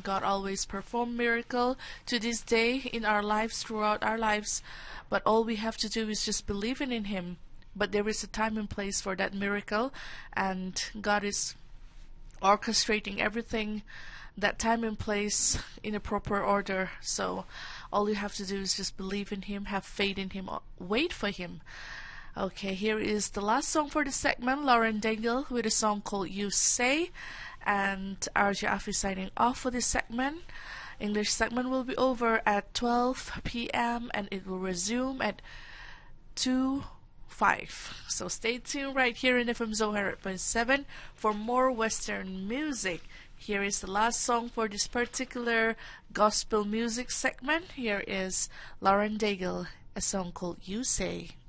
God always perform miracle to this day in our lives, throughout our lives. But all we have to do is just believing in Him. But there is a time and place for that miracle, and God is orchestrating everything, that time and place, in a proper order. So all you have to do is just believe in Him, have faith in Him, wait for Him. Okay, here is the last song for the segment, Lauren Daigle with a song called You Say, and RJ Afi signing off for this segment. English segment will be over at 12 p.m. and it will resume at 2:05. So stay tuned right here in FM Zohar 100.7 for more Western music. Here is the last song for this particular gospel music segment. Here is Lauren Daigle, a song called You Say.